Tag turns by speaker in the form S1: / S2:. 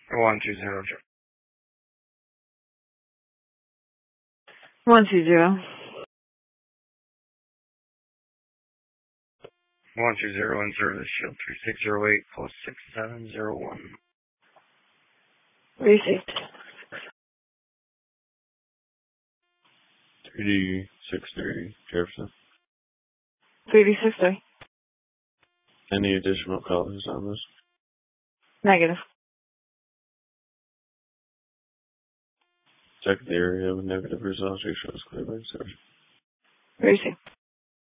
S1: 120.
S2: 120.
S1: 120 in service, shield 3608 plus 6701.
S2: Received.
S3: 3D63 Jefferson.
S2: 3D63.
S3: Any additional colors on this?
S2: Negative.
S3: Check the area with negative results. Shows clear by service.
S2: Received.